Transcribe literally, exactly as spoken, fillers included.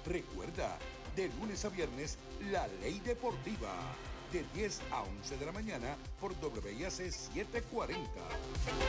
Recuerda, de lunes a viernes, La Ley Deportiva, de diez a once de la mañana por W I A C setecientos cuarenta.